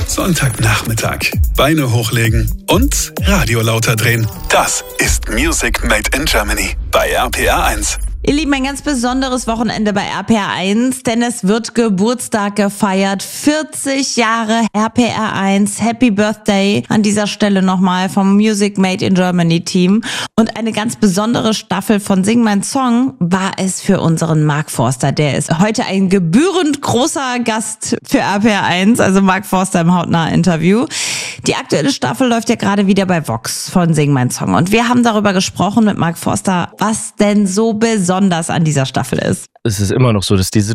Sonntagnachmittag. Beine hochlegen und Radio lauter drehen. Das ist Music Made in Germany bei RPR 1. Ihr Lieben, ein ganz besonderes Wochenende bei RPR 1, denn es wird Geburtstag gefeiert. 40 Jahre RPR 1. Happy Birthday an dieser Stelle nochmal vom Music Made in Germany Team. Und eine ganz besondere Staffel von Sing mein Song war es für unseren Mark Forster. Der ist heute ein gebührend großer Gast für RPR 1, also Mark Forster im Hautnah-Interview. Die aktuelle Staffel läuft ja gerade wieder bei Vox von Sing mein Song. Und wir haben darüber gesprochen mit Mark Forster, was denn so besonders an dieser Staffel ist. Es ist immer noch so, dass diese